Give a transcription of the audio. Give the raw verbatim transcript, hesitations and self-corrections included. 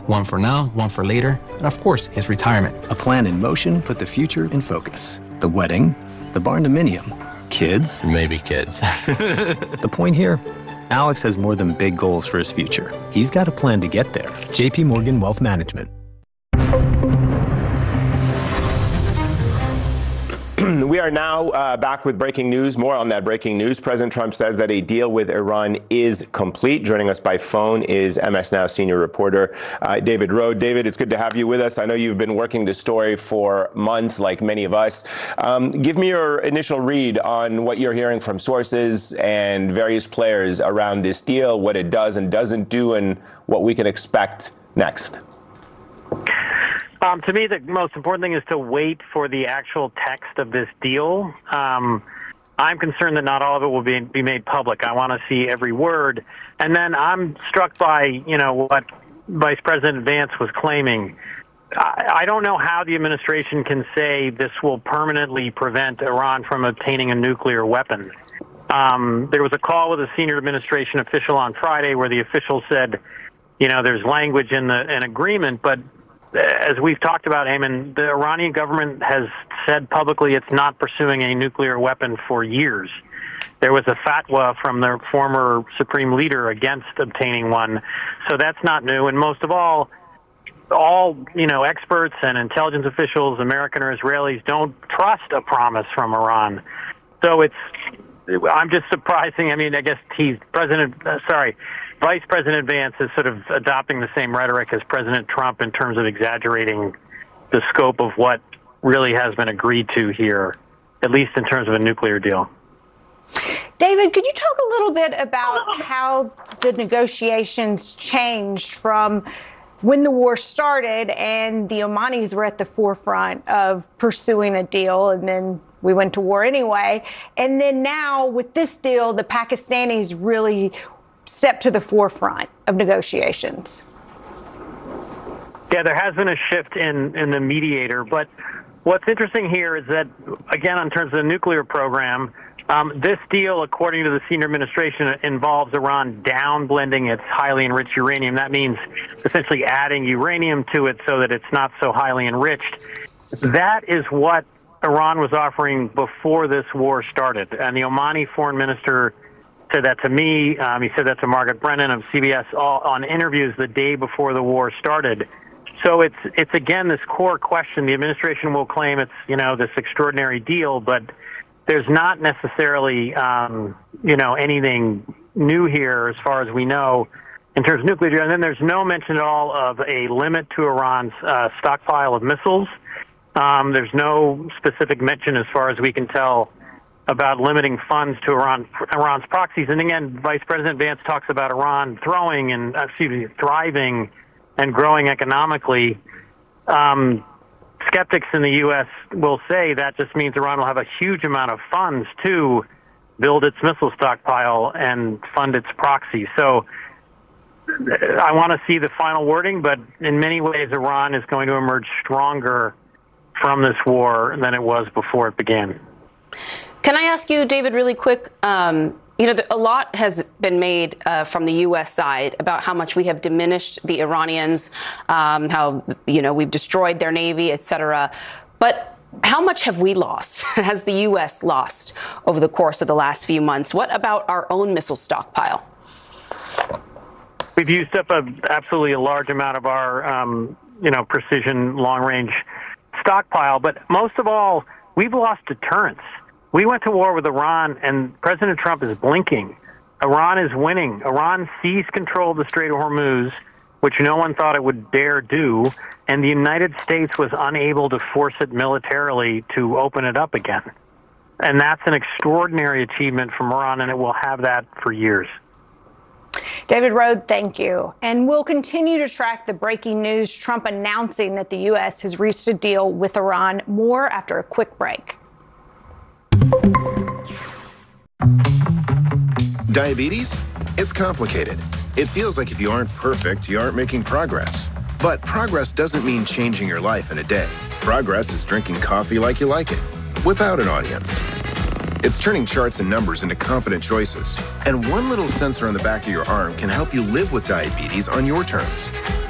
One for now, one for later, and of course, his retirement. A plan in motion put the future in focus. The wedding, the barn-dominium, kids. Maybe kids. The point here, Alex has more than big goals for his future. He's got a plan to get there. J P Morgan Wealth Management. We are now uh, back with breaking news. More on that breaking news. President Trump says that a deal with Iran is complete. Joining us by phone is M S Now senior reporter uh, David Rohde. David, it's good to have you with us. I know you've been working this story for months, like many of us. Um, give me your initial read on what you're hearing from sources and various players around this deal, what it does and doesn't do, and what we can expect next. Um, to me, the most important thing is to wait for the actual text of this deal. Um, I'm concerned that not all of it will be, be made public. I want to see every word. And then I'm struck by, you know, what Vice President Vance was claiming. I, I don't know how the administration can say this will permanently prevent Iran from obtaining a nuclear weapon. Um, there was a call with a senior administration official on Friday where the official said, you know, there's language in the an agreement, but as we've talked about, Eamon, the Iranian government has said publicly it's not pursuing a nuclear weapon for years. There was a fatwa from their former supreme leader against obtaining one, so that's not new. And most of all, all you know, experts and intelligence officials, American or Israelis, don't trust a promise from Iran. So it's, I'm just surprising. I mean, I guess he's President. Uh, sorry. Vice President Vance is sort of adopting the same rhetoric as President Trump in terms of exaggerating the scope of what really has been agreed to here, at least in terms of a nuclear deal. David, could you talk a little bit about how the negotiations changed from when the war started and the Omanis were at the forefront of pursuing a deal, and then we went to war anyway, and then now with this deal, the Pakistanis really step to the forefront of negotiations? Yeah, there has been a shift in, in the mediator, but what's interesting here is that, again, in terms of the nuclear program, um, this deal, according to the senior administration, involves Iran down-blending its highly enriched uranium. That means essentially adding uranium to it so that it's not so highly enriched. That is what Iran was offering before this war started, and the Omani foreign minister said that to me. Um, he said that to Margaret Brennan of C B S all, on interviews the day before the war started. So it's it's again this core question. The administration will claim it's you know this extraordinary deal, but there's not necessarily um, you know anything new here as far as we know in terms of nuclear deal. And then there's no mention at all of a limit to Iran's uh, stockpile of missiles. Um, there's no specific mention, as far as we can tell, about limiting funds to Iran, Iran's proxies. And again, Vice President Vance talks about Iran throwing and, excuse me, thriving and growing economically. Um, skeptics in the U S will say that just means Iran will have a huge amount of funds to build its missile stockpile and fund its proxies. So I want to see the final wording, but in many ways, Iran is going to emerge stronger from this war than it was before it began. Can I ask you, David, really quick? Um, you know, a lot has been made uh, from the U S side about how much we have diminished the Iranians, um, how, you know, we've destroyed their navy, et cetera. But how much have we lost? Has the U S lost over the course of the last few months? What about our own missile stockpile? We've used up a, absolutely a large amount of our, um, you know, precision long-range stockpile. But most of all, we've lost deterrence. We went to war with Iran, and President Trump is blinking. Iran is winning. Iran seized control of the Strait of Hormuz, which no one thought it would dare do, and the United States was unable to force it militarily to open it up again. And that's an extraordinary achievement from Iran, and it will have that for years. David Rohde, thank you. And we'll continue to track the breaking news, Trump announcing that the U S has reached a deal with Iran. More after a quick break. Diabetes? It's complicated. It feels like if you aren't perfect, you aren't making progress. But progress doesn't mean changing your life in a day. Progress is drinking coffee like you like it, without an audience. It's turning charts and numbers into confident choices. And one little sensor on the back of your arm can help you live with diabetes on your terms.